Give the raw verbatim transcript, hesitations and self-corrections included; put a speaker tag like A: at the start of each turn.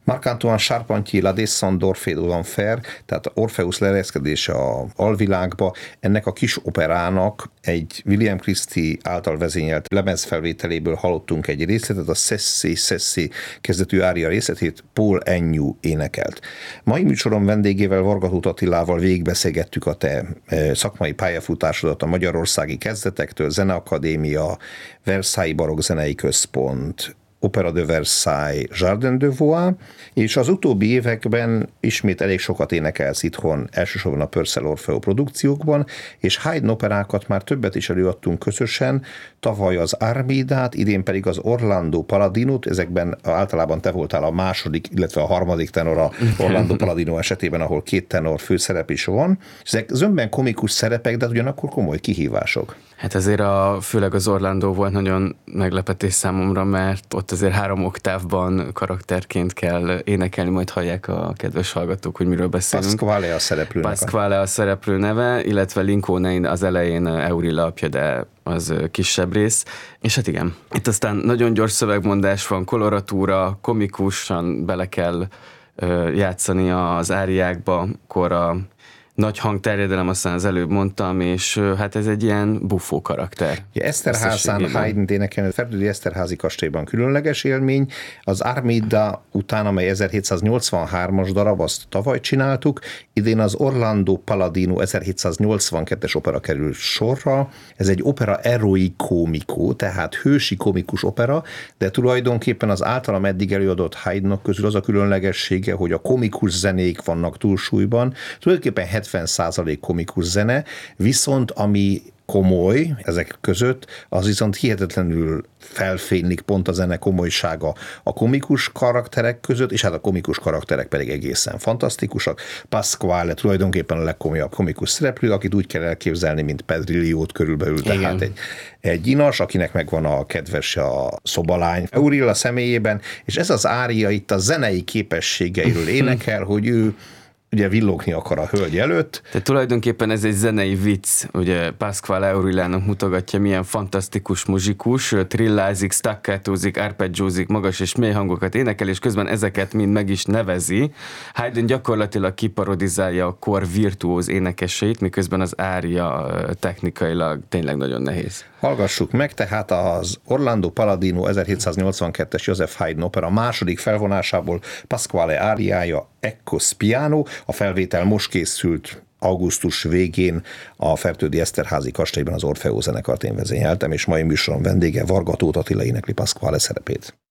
A: Marc-Antoine Charpentier, La descente d'Orphée de l'Enfer, tehát Orpheus leereszkedése a alvilágba, ennek a kis operának egy William Christie által vezényelt lemezfelvételéből hallottunk egy részletet, a Cessé Cessé kezdetű ária részletét Paul Agnew énekelt. Mai műsorom vendégével, Varga Tóth Attilával végigbeszélgettük a te szakmai pályafutásodat a magyarországi kezdetektől, Zeneakadémia, Versailles Barokk Zenei Központ, Opera de Versailles, Jardin de Vaud, és az utóbbi években ismét elég sokat énekelsz itthon, elsősorban a Purcell Orfeo produkciókban, és Haydn operákat már többet is előadtunk közösen, tavaly az Armidát, idén pedig az Orlando Paladinót, ezekben általában te voltál a második, illetve a harmadik tenor a Orlando Paladino esetében, ahol két tenor főszerep is van. Ezek zömben komikus szerepek, de ugyanakkor komoly kihívások.
B: Hát azért a, főleg az Orlando volt nagyon meglepetés számomra, mert ott azért három oktávban karakterként kell énekelni, majd hallják a kedves hallgatók, hogy miről beszélünk.
A: Pasquale a szereplő neve.
B: Pasquale a szereplő neve, illetve Lincoln az elején Eurilla apja, de az kisebb rész. És hát igen, itt aztán nagyon gyors szövegmondás van, koloratúra, komikusan bele kell játszani az áriákba, akkor a nagy hangterjedelem, aztán az előbb mondtam, és hát ez egy ilyen buffó karakter.
A: Ja, Eszterházán Haydn énekelni, a Fertődi Eszterházi kastélyban különleges élmény. Az Armida után, amely ezerhétszáznyolcvanhármas darab, azt tavaly csináltuk, idén az Orlando Paladino ezerhétszáznyolcvankettes opera kerül sorra. Ez egy opera eroi comico, tehát hősi komikus opera, de tulajdonképpen az általam eddig előadott Haydnok közül az a különlegessége, hogy a komikus zenék vannak túlsúlyban, tulajdonképpen hetven százalék komikus zene, viszont ami komoly ezek között, az viszont hihetetlenül felfénylik pont a zene komolysága a komikus karakterek között, és hát a komikus karakterek pedig egészen fantasztikusak. Pasquale tulajdonképpen a legkomolyabb komikus szereplő, akit úgy kell elképzelni, mint Pedrilliót körülbelül,
B: igen.
A: Tehát egy, egy inas, akinek megvan a kedves a szobalány Eurilla személyében, és ez az ária itt a zenei képességeiről énekel, hogy ő ugye villogni akar a hölgy előtt.
B: Tehát tulajdonképpen ez egy zenei vicc, ugye Pasquale Eurillának mutogatja, milyen fantasztikus muzsikus, trillázik, staccatozik, arpeggiózik, magas és mély hangokat énekel, és közben ezeket mind meg is nevezi. Haydn gyakorlatilag kiparodizálja a kor virtuóz énekeseit, miközben az ária technikailag tényleg nagyon nehéz.
A: Hallgassuk meg tehát az Orlando Paladino ezerhétszáznyolcvankettes Joseph Haydn opera második felvonásából Pasquale áriája Ecco Spiano. A felvétel most készült augusztus végén a Fertődi Eszterházi kastélyban az Orfeo zenekart én vezényeltem, és mai műsorom vendége Varga Tóth Attila énekli Pasquale szerepét.